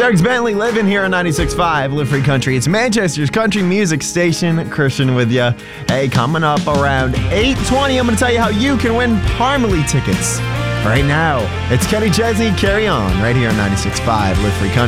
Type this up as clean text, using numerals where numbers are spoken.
Dierks Bentley living here on 96.5 Live Free Country. It's Manchester's country music station. Christian with you. Hey, coming up around 8:20, I'm going to tell you how you can win Parmalee tickets. Right now, it's Kenny Chesney, Carry On, right here on 96.5 Live Free Country.